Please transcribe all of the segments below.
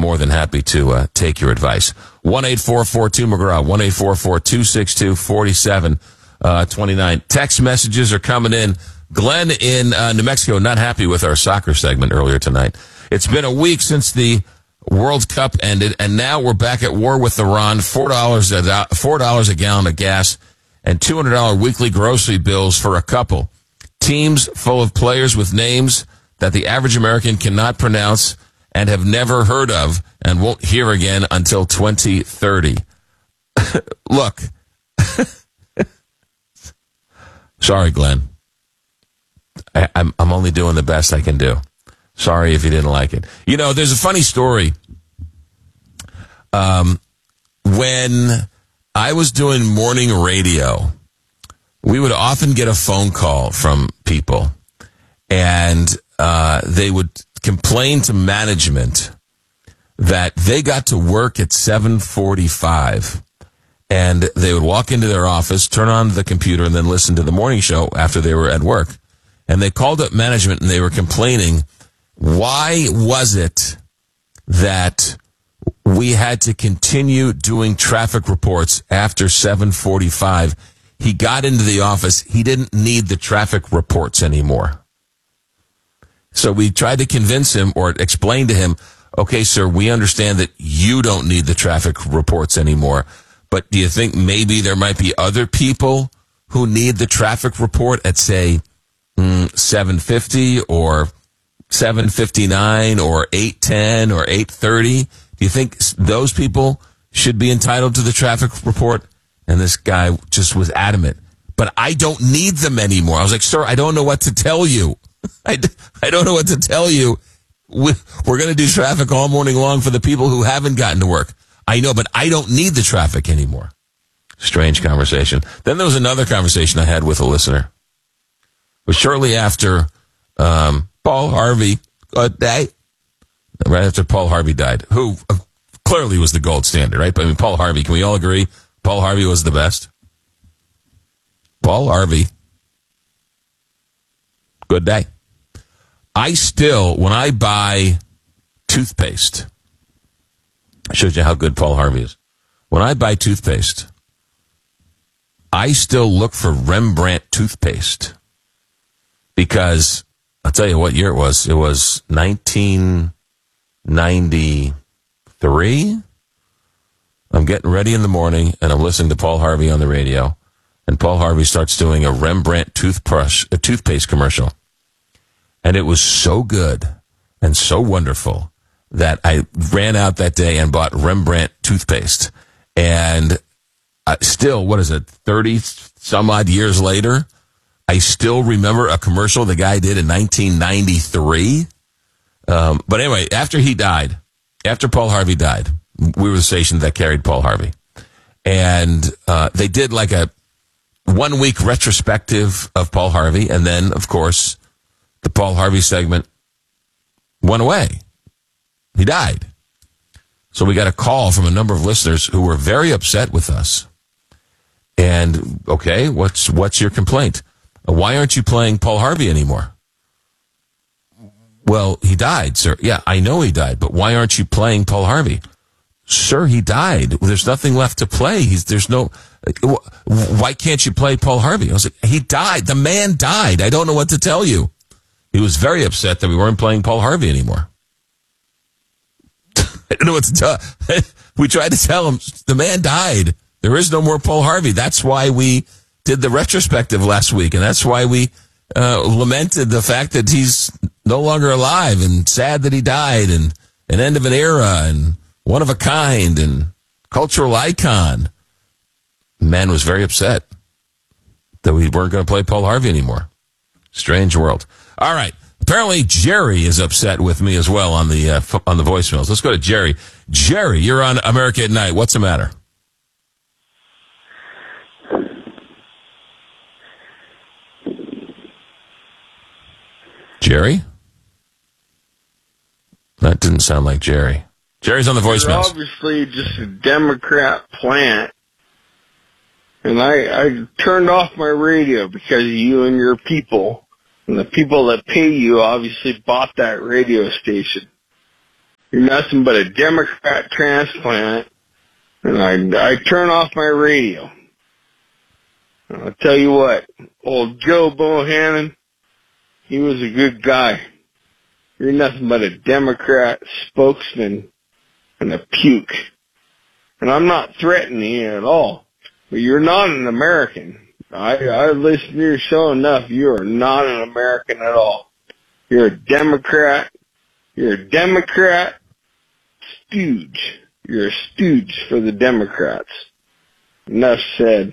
more than happy to take your advice. 1-844-2-McGraw, 1-844-262-4729. Text messages are coming in. Glenn in New Mexico, not happy with our soccer segment earlier tonight. It's been a week since the World Cup ended, and now we're back at war with Iran. $4 a gallon of gas and $200 weekly grocery bills for a couple. Teams full of players with names that the average American cannot pronounce and have never heard of and won't hear again until 2030. Look. Sorry, Glenn. I'm only doing the best I can do. Sorry if you didn't like it. You know, there's a funny story. When I was doing morning radio, we would often get a phone call from people, and they would complain to management that they got to work at 7:45, and they would walk into their office, turn on the computer, and then listen to the morning show after they were at work. And they called up management, and they were complaining, why was it that we had to continue doing traffic reports after 7:45? He got into the office. He didn't need the traffic reports anymore. So we tried to convince him or explain to him, okay, sir, we understand that you don't need the traffic reports anymore, but do you think maybe there might be other people who need the traffic report at, say, 7:50 or 7:59 or 8:10 or 8:30? Do you think those people should be entitled to the traffic report? And this guy just was adamant. But I don't need them anymore. I was like, sir, I don't know what to tell you. I don't know what to tell you. We're going to do traffic all morning long for the people who haven't gotten to work. I know, but I don't need the traffic anymore. Strange conversation. Then there was another conversation I had with a listener. It was shortly after Paul Harvey died. Right after Paul Harvey died, who clearly was the gold standard, right? But I mean, Paul Harvey, can we all agree Paul Harvey was the best? Paul Harvey. Good day. I still, when I buy toothpaste, shows you how good Paul Harvey is. When I buy toothpaste, I still look for Rembrandt toothpaste because I'll tell you what year it was. It was 1993. I'm getting ready in the morning and I'm listening to Paul Harvey on the radio, and Paul Harvey starts doing a Rembrandt toothpaste commercial. And it was so good and so wonderful that I ran out that day and bought Rembrandt toothpaste. And still, 30 some odd years later, I still remember a commercial the guy did in 1993. But anyway, after Paul Harvey died, we were the station that carried Paul Harvey. And they did like a 1 week retrospective of Paul Harvey. And then, of course, the Paul Harvey segment went away. He died. So we got a call from a number of listeners who were very upset with us. And, okay, what's your complaint? Why aren't you playing Paul Harvey anymore? Well, he died, sir. Yeah, I know he died, but why aren't you playing Paul Harvey? Sir, he died. There's nothing left to play. Why can't you play Paul Harvey? I was like, he died. The man died. I don't know what to tell you. He was very upset that we weren't playing Paul Harvey anymore. I don't know what to tell. We tried to tell him, the man died. There is no more Paul Harvey. That's why we did the retrospective last week, and that's why we lamented the fact that he's no longer alive, and sad that he died, and an end of an era, and one of a kind, and cultural icon. The man was very upset that we weren't going to play Paul Harvey anymore. Strange world. All right. Apparently, Jerry is upset with me as well on the voicemails. Let's go to Jerry. Jerry, you're on America at Night. What's the matter? Jerry? That didn't sound like Jerry. Jerry's on the voicemails. You're obviously just a Democrat plant. And I turned off my radio because of you and your people. And the people that pay you obviously bought that radio station. You're nothing but a Democrat transplant. And I turn off my radio. And I'll tell you what, old Joe Bohannon, he was a good guy. You're nothing but a Democrat spokesman and a puke. And I'm not threatening you at all. But you're not an American. I listen to your show enough. You are not an American at all. You're a Democrat. You're a Democrat stooge. You're a stooge for the Democrats. Enough said.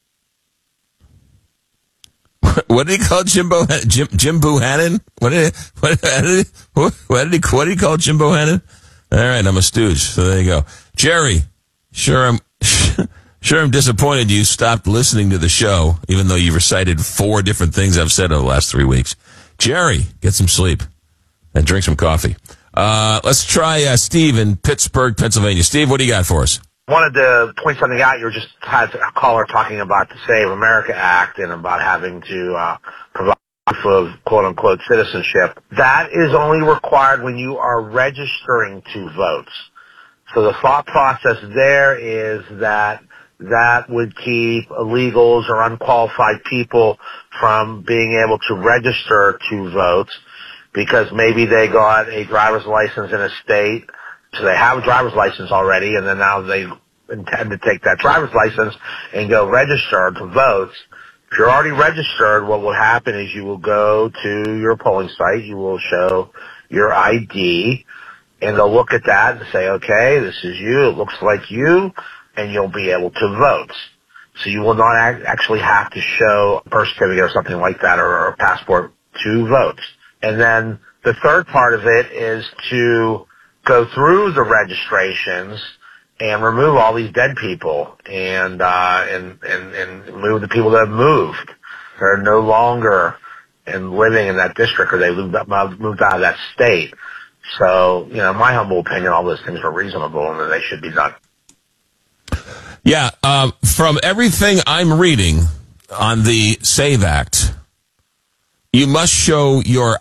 What did he call Jim Bohannon? What did he call Jim Bohannon? All right, I'm a stooge. So there you go. Jerry, sure I'm disappointed you stopped listening to the show, even though you recited 4 different things I've said over the last 3 weeks. Jerry, get some sleep and drink some coffee. Let's try Steve in Pittsburgh, Pennsylvania. Steve, what do you got for us? Wanted to point something out. You just had a caller talking about the Save America Act and about having to provide proof of quote-unquote citizenship. That is only required when you are registering to vote. So the thought process there is that would keep illegals or unqualified people from being able to register to vote because maybe they got a driver's license in a state, so they have a driver's license already, and then now they intend to take that driver's license and go register to vote. If you're already registered, what will happen is you will go to your polling site, you will show your ID, and they'll look at that and say, okay, this is you, it looks like you, and you'll be able to vote. So you will not actually have to show a birth certificate or something like that or a passport to vote. And then the third part of it is to go through the registrations and remove all these dead people and move the people that have moved. They're no longer living in that district or they moved out of that state. So, in my humble opinion, all those things are reasonable and that they should be done. Yeah, from everything I'm reading on the SAVE Act, you must show your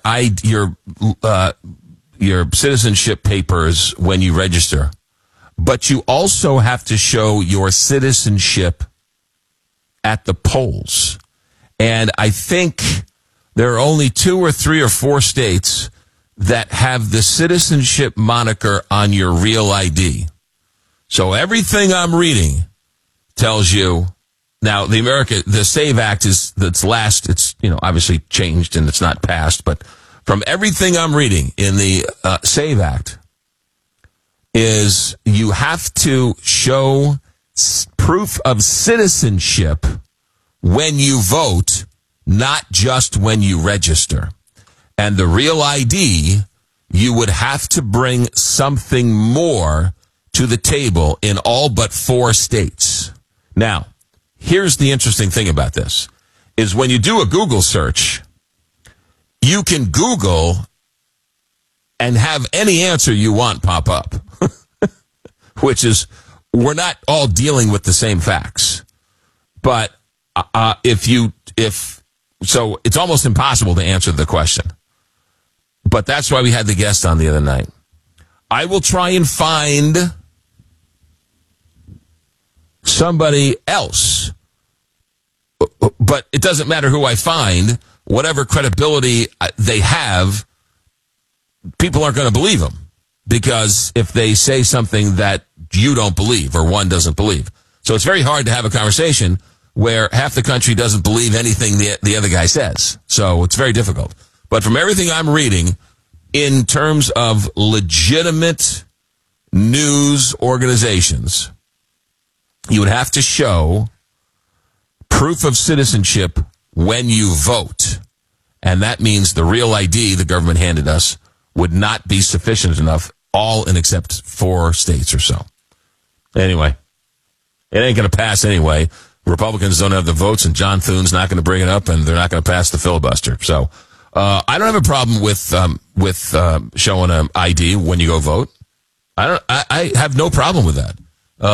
citizenship papers when you register, but you also have to show your citizenship at the polls. And I think there are only 2 or 3 or 4 states that have the citizenship moniker on your real ID. So everything I'm reading tells you now the SAVE Act it's obviously changed and it's not passed, but from everything I'm reading in the SAVE Act is you have to show proof of citizenship when you vote, not just when you register. And the real ID, you would have to bring something more to the table in all but 4 states. Now, here's the interesting thing about this, is when you do a Google search, you can Google and have any answer you want pop up, which is, we're not all dealing with the same facts. But so it's almost impossible to answer the question. But that's why we had the guest on the other night. I will try and find somebody else. But it doesn't matter who I find. Whatever credibility they have, people aren't going to believe them. Because if they say something that you don't believe or one doesn't believe. So it's very hard to have a conversation where half the country doesn't believe anything the other guy says. So it's very difficult. But from everything I'm reading, in terms of legitimate news organizations, you would have to show proof of citizenship when you vote. And that means the real ID the government handed us would not be sufficient enough, all in except 4 states or so. Anyway, it ain't going to pass anyway. Republicans don't have the votes, and John Thune's not going to bring it up, and they're not going to pass the filibuster. So I don't have a problem with showing an ID when you go vote. I have no problem with that.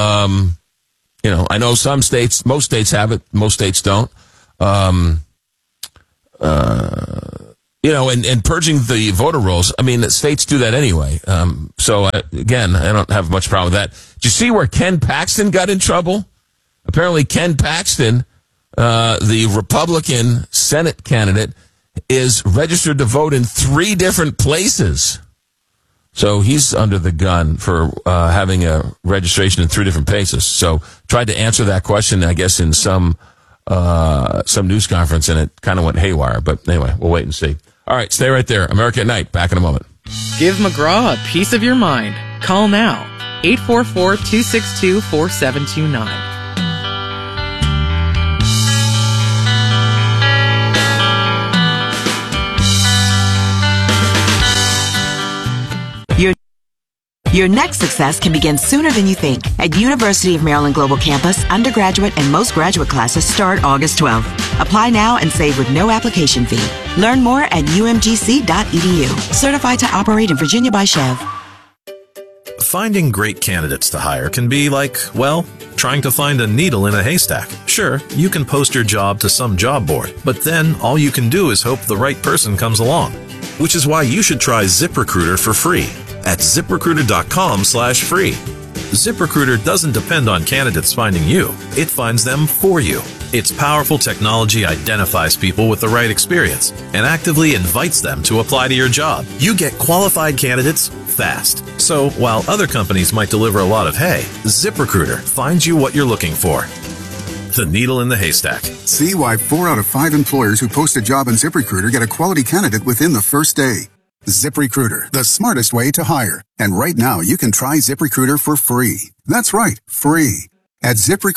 I know some states, most states have it, most states don't. and purging the voter rolls. I mean, states do that anyway. Again, I don't have much problem with that. Did you see where Ken Paxton got in trouble? Apparently, Ken Paxton, the Republican Senate candidate, is registered to vote in 3 different places. So he's under the gun for having a registration in 3 different places. So tried to answer that question, I guess, in some news conference, and it kind of went haywire. But anyway, we'll wait and see. All right, stay right there. America at Night, back in a moment. Give McGraw a piece of your mind. Call now. 844-262-4729. Your next success can begin sooner than you think. At University of Maryland Global Campus, undergraduate and most graduate classes start August 12th. Apply now and save with no application fee. Learn more at umgc.edu. Certified to operate in Virginia by Chev. Finding great candidates to hire can be like, well, trying to find a needle in a haystack. Sure, you can post your job to some job board, but then all you can do is hope the right person comes along. Which is why you should try ZipRecruiter for free at ZipRecruiter.com/free. ZipRecruiter doesn't depend on candidates finding you. It finds them for you. Its powerful technology identifies people with the right experience and actively invites them to apply to your job. You get qualified candidates fast. So while other companies might deliver a lot of hay, ZipRecruiter finds you what you're looking for. The needle in the haystack. See why 4 out of 5 employers who post a job on ZipRecruiter get a quality candidate within the first day. ZipRecruiter, the smartest way to hire. And right now, you can try ZipRecruiter for free. That's right, free. At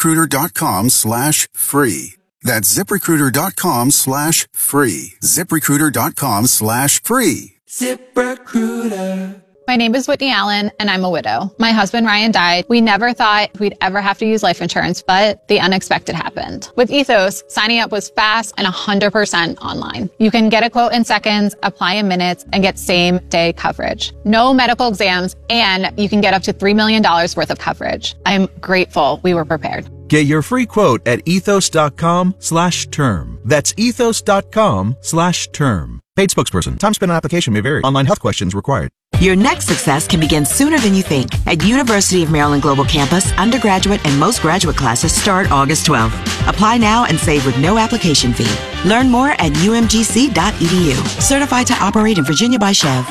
ZipRecruiter.com/free. That's ZipRecruiter.com/free. ZipRecruiter.com/free. ZipRecruiter. My name is Whitney Allen, and I'm a widow. My husband, Ryan, died. We never thought we'd ever have to use life insurance, but the unexpected happened. With Ethos, signing up was fast and 100% online. You can get a quote in seconds, apply in minutes, and get same-day coverage. No medical exams, and you can get up to $3 million worth of coverage. I'm grateful we were prepared. Get your free quote at ethos.com/term. That's ethos.com/term. Paid spokesperson. Time spent on application may vary. Online health questions required. Your next success can begin sooner than you think. At University of Maryland Global Campus, undergraduate and most graduate classes start August 12th. Apply now and save with no application fee. Learn more at umgc.edu. Certified to operate in Virginia by Chev.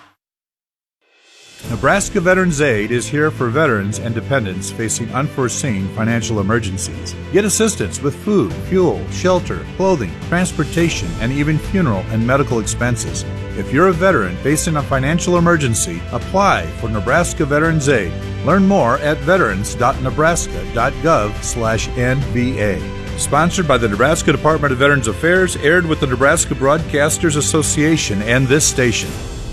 Nebraska Veterans Aid is here for veterans and dependents facing unforeseen financial emergencies. Get assistance with food, fuel, shelter, clothing, transportation, and even funeral and medical expenses. If you're a veteran facing a financial emergency, apply for Nebraska Veterans Aid. Learn more at veterans.nebraska.gov/NVA. Sponsored by the Nebraska Department of Veterans Affairs, aired with the Nebraska Broadcasters Association and this station.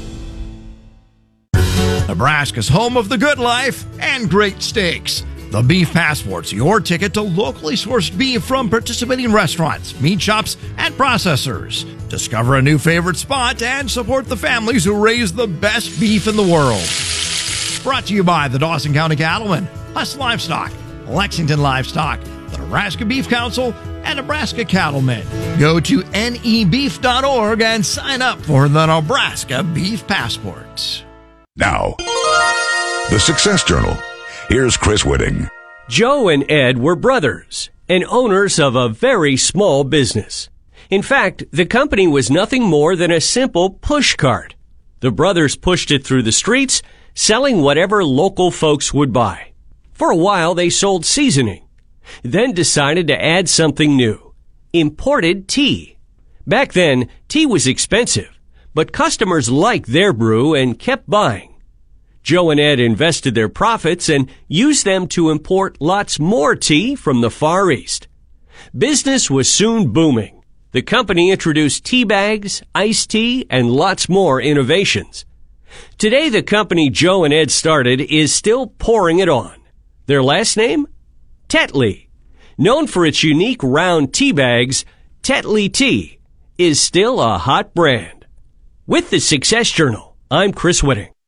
Nebraska's home of the good life and great steaks. The Beef Passport's your ticket to locally sourced beef from participating restaurants, meat shops, and processors. Discover a new favorite spot and support the families who raise the best beef in the world. Brought to you by the Dawson County Cattlemen, Huss Livestock, Lexington Livestock, the Nebraska Beef Council, and Nebraska Cattlemen. Go to nebeef.org and sign up for the Nebraska Beef Passports. Now, the Success Journal. Here's Chris Whitting. Joe and Ed were brothers and owners of a very small business. In fact, the company was nothing more than a simple push cart. The brothers pushed it through the streets, selling whatever local folks would buy. For a while, they sold seasoning, then decided to add something new: imported tea. Back then, tea was expensive, but customers liked their brew and kept buying. Joe and Ed invested their profits and used them to import lots more tea from the Far East. Business was soon booming. The company introduced tea bags, iced tea, and lots more innovations. Today, the company Joe and Ed started is still pouring it on. Their last name? Tetley. Known for its unique round tea bags, Tetley Tea is still a hot brand. With the Success Journal, I'm Chris Whitting.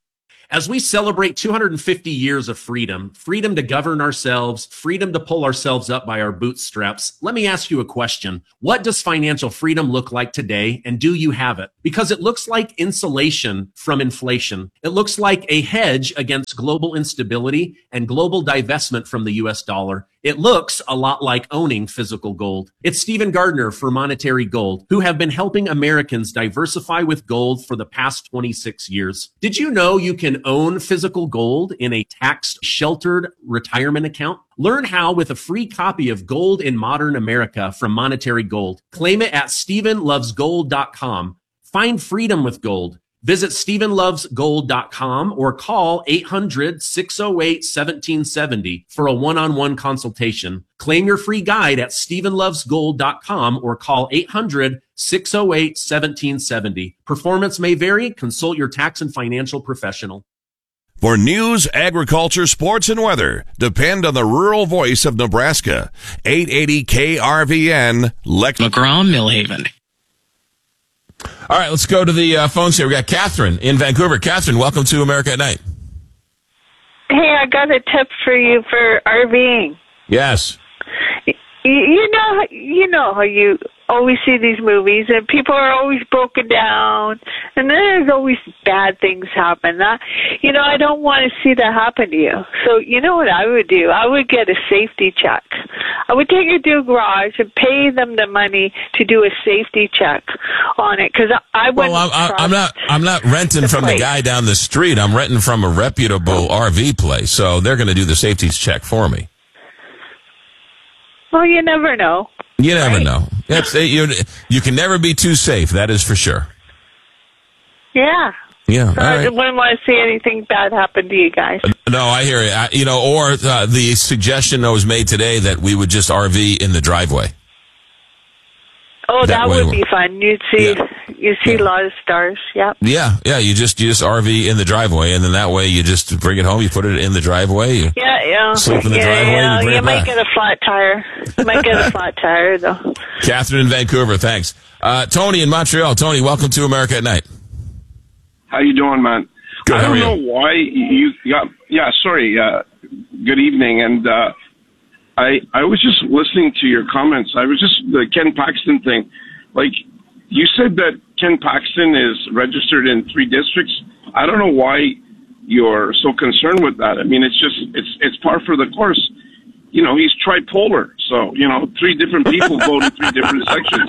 As we celebrate 250 years of freedom, freedom to govern ourselves, freedom to pull ourselves up by our bootstraps, let me ask you a question. What does financial freedom look like today, and do you have it? Because it looks like insulation from inflation. It looks like a hedge against global instability and global divestment from the US dollar. It looks a lot like owning physical gold. It's Stephen Gardner for Monetary Gold, who have been helping Americans diversify with gold for the past 26 years. Did you know you can own physical gold in a tax-sheltered retirement account? Learn how with a free copy of Gold in Modern America from Monetary Gold. Claim it at StephenLovesGold.com. Find freedom with gold. Visit StephenLovesGold.com or call 800-608-1770 for a one-on-one consultation. Claim your free guide at StephenLovesGold.com or call 800-608-1770. Performance may vary. Consult your tax and financial professional. For news, agriculture, sports, and weather, depend on the rural voice of Nebraska. 880 KRVN, McGraw-Millhaven. All right, let's go to the phones here. We got Catherine in Vancouver. Catherine, welcome to America at Night. Hey, I got a tip for you for RVing. Yes. You know how you always see these movies and people are always broken down and then there's always bad things happen. I don't want to see that happen to you. So you know what I would do? I would get a safety check. I would take it to a garage and pay them the money to do a safety check on it because I'm not renting from the guy down the street. I'm renting from a reputable RV place, so they're going to do the safety check for me. Well, you never know. You never know. You can never be too safe. That is for sure. Yeah. Yeah. So I wouldn't want to see anything bad happen to you guys. No, I hear you. Or the suggestion that was made today that we would just RV in the driveway. Oh, that would be fun. You'd see a lot of stars. Yep. Yeah. You just RV in the driveway, and then that way you just bring it home. You put it in the driveway. Sleep in the driveway. You might get a flat tire. You might get a flat tire though. Catherine in Vancouver, thanks. Tony in Montreal. Tony, welcome to America at Night. How you doing, man? Good. I don't know why you got. Yeah, sorry. Good evening, and I was just listening to your comments. I was just the Ken Paxton thing. Like you said that Ken Paxton is registered in 3 districts. I don't know why you're so concerned with that. I mean, it's par for the course. He's tripolar, so 3 different people vote in 3 different sections.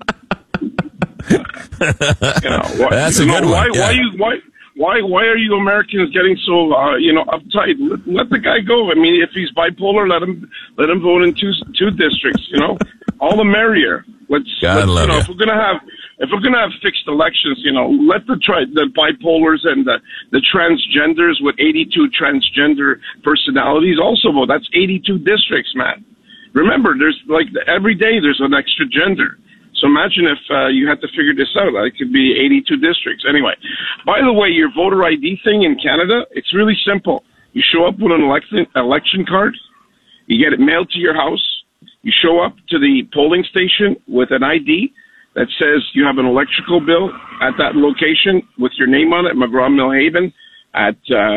That's a good one. Why are you Americans getting so uptight? Let the guy go. I mean, if he's bipolar, let him vote in two districts. All the merrier. If we're gonna have fixed elections, let the bipolars and the transgenders with 82 transgender personalities also vote. That's 82 districts, man. Remember, there's every day there's an extra gender. So imagine if you had to figure this out. It could be 82 districts. Anyway, by the way, your voter ID thing in Canada, it's really simple. You show up with an election card. You get it mailed to your house. You show up to the polling station with an ID that says you have an electrical bill at that location with your name on it, McGraw-Millhaven, at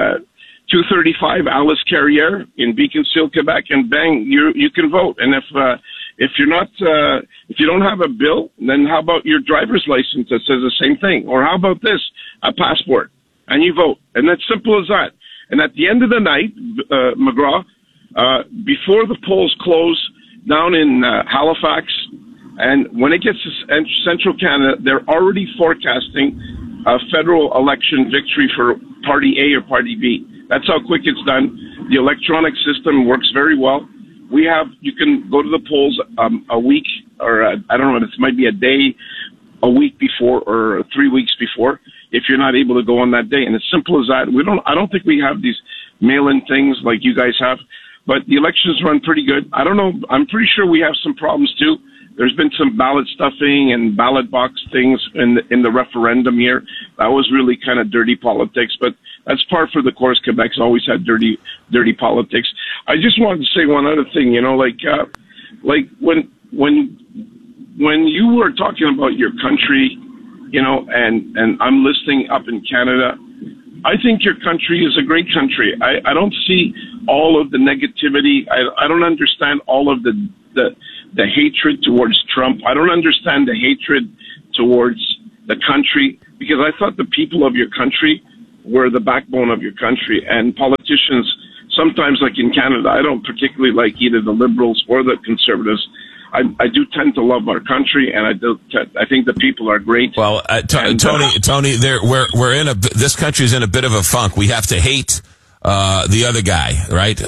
235 Alice Carrière in Beaconsfield, Quebec, and bang, you can vote. And if you're not, if you don't have a bill, then how about your driver's license that says the same thing? Or how about this, a passport? And you vote. And that's simple as that. And at the end of the night, McGraw, before the polls close down in Halifax, and when it gets to Central Canada, they're already forecasting a federal election victory for Party A or Party B. That's how quick it's done. The electronic system works very well. You can go to the polls a week, or I don't know, it might be a day, a week before, or 3 weeks before, if you're not able to go on that day. And it's simple as that. I don't think we have these mail-in things like you guys have, but the elections run pretty good. I don't know. I'm pretty sure we have some problems too. There's been some ballot stuffing and ballot box things in the referendum here. That was really kind of dirty politics, but that's par for the course. Quebec's always had dirty politics. I just wanted to say one other thing, like when you were talking about your country, and I'm listening up in Canada, I think your country is a great country. I don't see all of the negativity. I don't understand all of the hatred towards Trump. I don't understand the hatred towards the country, because I thought the people of your country were the backbone of your country. And politicians, sometimes like in Canada, I don't particularly like either the Liberals or the Conservatives. I do tend to love our country, and I think the people are great. Well, Tony, this country's in a bit of a funk. We have to hate the other guy, right?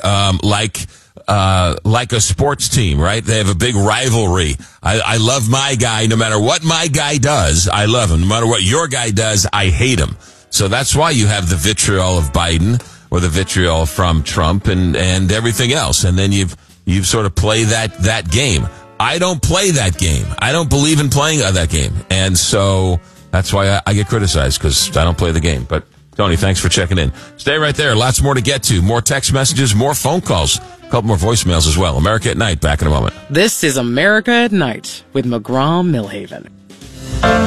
Like a sports team, right? They have a big rivalry. I love my guy. No matter what my guy does, I love him. No matter what your guy does, I hate him. So that's why you have the vitriol of Biden or the vitriol from Trump and everything else. And then you've sort of play that game. I don't play that game. I don't believe in playing that game. And so that's why I get criticized, because I don't play the game. But Tony, thanks for checking in. Stay right there. Lots more to get to. More text messages, more phone calls, a couple more voicemails as well. America at Night, back in a moment. This is America at Night with McGraw Millhaven.